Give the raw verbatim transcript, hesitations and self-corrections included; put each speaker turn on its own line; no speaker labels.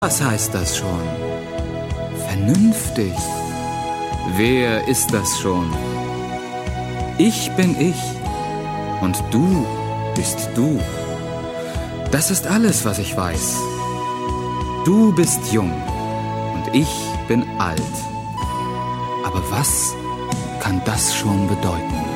Was heißt das schon? Vernünftig. Wer ist das schon? Ich bin ich und du bist du. Das ist alles, was ich weiß. Du bist jung und ich bin alt. Aber was kann das schon bedeuten?